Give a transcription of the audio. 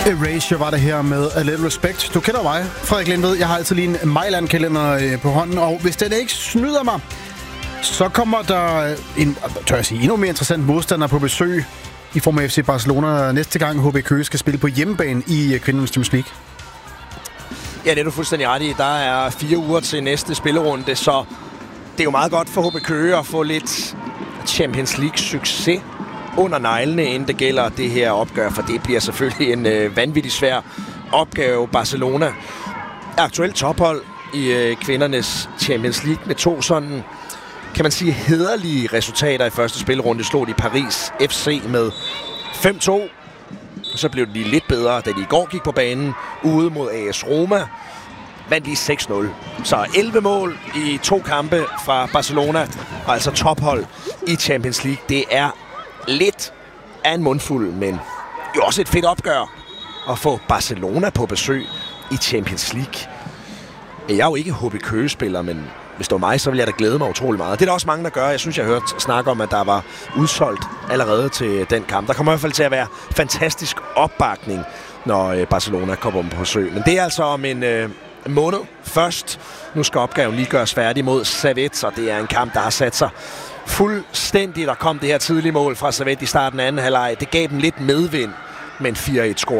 Erasure var det her med A Little Respect. Du kender mig, Frederik Lindved. Jeg har altid lige en Mejland-kalender på hånden, og hvis den ikke snyder mig, så kommer der en, tør jeg sige, endnu mere interessant modstander på besøg i form af FC Barcelona næste gang HB Køge skal spille på hjemmebane i kvindernes Champions League. Ja, det er du fuldstændig ret i. Der er 4 uger til næste spillerunde, så det er jo meget godt for HB Køge at få lidt Champions League-succes under neglene, inden det gælder det her opgør, for det bliver selvfølgelig en vanvittig svær opgave. Barcelona er aktuelt tophold i kvindernes Champions League med 2 sådan, kan man sige, hæderlige resultater i første spillerunde. Slog de Paris FC med 5-2. Så blev det lige lidt bedre, da de i går gik på banen ude mod AS Roma. Vandt lige 6-0. Så 11 mål i 2 kampe fra Barcelona, og altså tophold i Champions League. Det er lidt af en mundfuld, men jo også et fedt opgør at få Barcelona på besøg i Champions League. Jeg er jo ikke HB Køge-spiller, men hvis det var mig, så ville jeg da glæde mig utrolig meget. Det er der også mange, der gør. Jeg synes, jeg har hørt snak om, at der var udsolgt allerede til den kamp. Der kommer i hvert fald til at være fantastisk opbakning, når Barcelona kommer på besøg. Men det er altså om en måned først. Nu skal opgaven lige gøres færdig mod Servette, og det er en kamp, der har sat sig fuldstændig. Der kom det her tidlige mål fra Servette i starten af anden halvleg. Det gav dem lidt medvind, men 4-1 score.